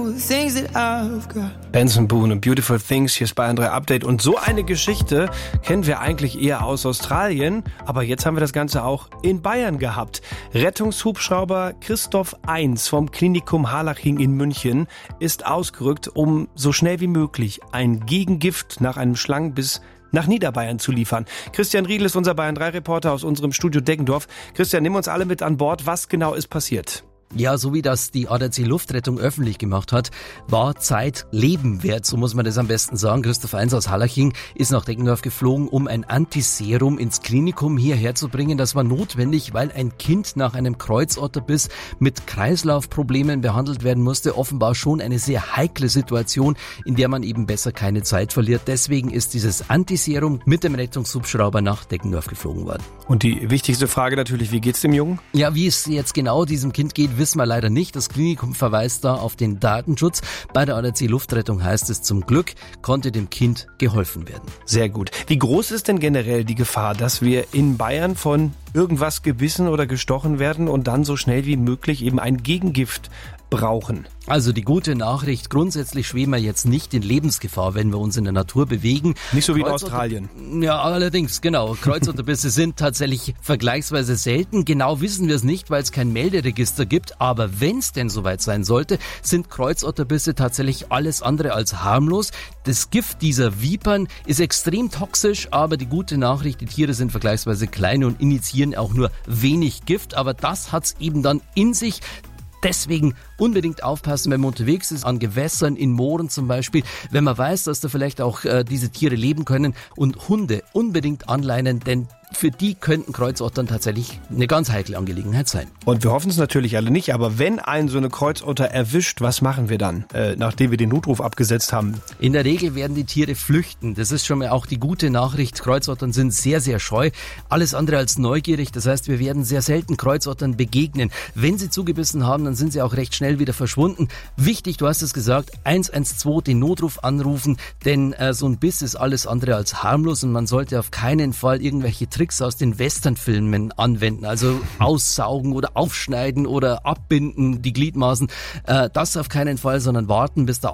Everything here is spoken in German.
Benson Boone und Beautiful Things, hier ist Bayern 3 Update. Und so eine Geschichte kennen wir eigentlich eher aus Australien, aber jetzt haben wir das Ganze auch in Bayern gehabt. Rettungshubschrauber Christoph 1 vom Klinikum Harlaching in München ist ausgerückt, um so schnell wie möglich ein Gegengift nach einem Schlangenbiss nach Niederbayern zu liefern. Christian Riedl ist unser Bayern 3 Reporter aus unserem Studio Deggendorf. Christian, nimm uns alle mit an Bord. Was genau ist passiert? Ja, so wie das die ADAC Luftrettung öffentlich gemacht hat, war Zeit Leben wert, so muss man das am besten sagen. Christoph 1 aus Harlaching ist nach Deggendorf geflogen, um ein Antiserum ins Klinikum hierher zu bringen. Das war notwendig, weil ein Kind nach einem Kreuzotterbiss mit Kreislaufproblemen behandelt werden musste. Offenbar schon eine sehr heikle Situation, in der man eben besser keine Zeit verliert. Deswegen ist dieses Antiserum mit dem Rettungshubschrauber nach Deggendorf geflogen worden. Und die wichtigste Frage natürlich, wie geht's dem Jungen? Ja, wie es jetzt genau diesem Kind geht, wissen wir leider nicht. Das Klinikum verweist da auf den Datenschutz. Bei der ADAC Luftrettung heißt es, zum Glück konnte dem Kind geholfen werden. Sehr gut. Wie groß ist denn generell die Gefahr, dass wir in Bayern von irgendwas gebissen oder gestochen werden und dann so schnell wie möglich eben ein Gegengift brauchen? Also die gute Nachricht, grundsätzlich schweben wir jetzt nicht in Lebensgefahr, wenn wir uns in der Natur bewegen. Nicht so wie in Australien. Ja, allerdings, genau. Kreuzotterbisse sind tatsächlich vergleichsweise selten. Genau wissen wir es nicht, weil es kein Melderegister gibt. Aber wenn es denn soweit sein sollte, sind Kreuzotterbisse tatsächlich alles andere als harmlos. Das Gift dieser Vipern ist extrem toxisch, aber die gute Nachricht, die Tiere sind vergleichsweise klein und initiieren auch nur wenig Gift. Aber das hat's eben dann in sich. Deswegen unbedingt aufpassen, wenn man unterwegs ist, an Gewässern, in Mooren zum Beispiel. Wenn man weiß, dass da vielleicht auch diese Tiere leben können, und Hunde unbedingt anleinen, denn für die könnten Kreuzottern tatsächlich eine ganz heikle Angelegenheit sein. Und wir hoffen es natürlich alle nicht, aber wenn einen so eine Kreuzotter erwischt, was machen wir dann, nachdem wir den Notruf abgesetzt haben? In der Regel werden die Tiere flüchten. Das ist schon mal auch die gute Nachricht. Kreuzottern sind sehr, sehr scheu. Alles andere als neugierig. Das heißt, wir werden sehr selten Kreuzottern begegnen. Wenn sie zugebissen haben, dann sind sie auch recht schnell wieder verschwunden. Wichtig, du hast es gesagt, 112, den Notruf anrufen, denn so ein Biss ist alles andere als harmlos und man sollte auf keinen Fall irgendwelche Tricks aus den Westernfilmen anwenden, also aussaugen oder aufschneiden oder abbinden, die Gliedmaßen. Das auf keinen Fall, sondern warten, bis der